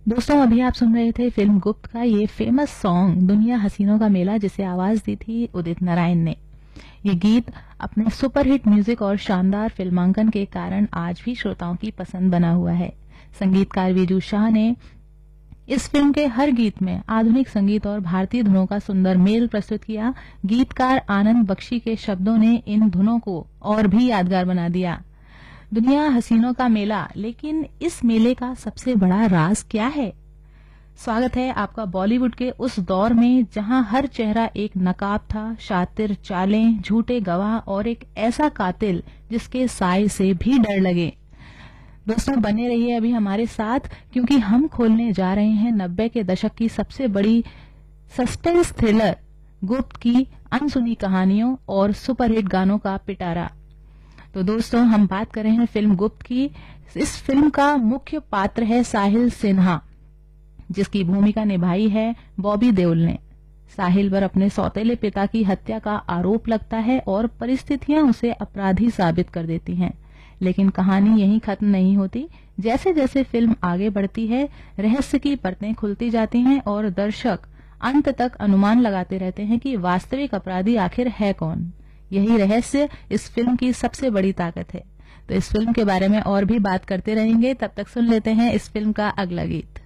दोस्तों, अभी आप सुन रहे थे फिल्म गुप्त का ये फेमस सॉन्ग दुनिया हसीनों का मेला, जिसे आवाज दी थी उदित नारायण ने। ये गीत अपने सुपरहिट म्यूजिक और शानदार फिल्मांकन के कारण आज भी श्रोताओं की पसंद बना हुआ है। संगीतकार विजू शाह ने इस फिल्म के हर गीत में आधुनिक संगीत और भारतीय धुनों का सुंदर मेल प्रस्तुत किया। गीतकार आनंद बख्शी के शब्दों ने इन धुनों को और भी यादगार बना दिया। दुनिया हसीनों का मेला, लेकिन इस मेले का सबसे बड़ा राज क्या है? स्वागत है आपका बॉलीवुड के उस दौर में जहां हर चेहरा एक नकाब था, शातिर चालें, झूठे गवाह और एक ऐसा कातिल जिसके साए से भी डर लगे। दोस्तों, बने रहिए अभी हमारे साथ, क्योंकि हम खोलने जा रहे हैं 90 के दशक की सबसे बड़ी सस्पेंस थ्रिलर गुप्त की अनसुनी कहानियों और सुपरहिट गानों का पिटारा। तो दोस्तों, हम बात कर रहे हैं फिल्म गुप्त की। इस फिल्म का मुख्य पात्र है साहिल सिन्हा, जिसकी भूमिका निभाई है बॉबी देओल ने। साहिल पर अपने सौतेले पिता की हत्या का आरोप लगता है और परिस्थितियां उसे अपराधी साबित कर देती हैं। लेकिन कहानी यहीं खत्म नहीं होती। जैसे जैसे फिल्म आगे बढ़ती है, रहस्य की परतें खुलती जाती हैं और दर्शक अंत तक अनुमान लगाते रहते हैं कि वास्तविक अपराधी आखिर है कौन। यही रहस्य इस फिल्म की सबसे बड़ी ताकत है। तो इस फिल्म के बारे में और भी बात करते रहेंगे, तब तक सुन लेते हैं इस फिल्म का अगला गीत।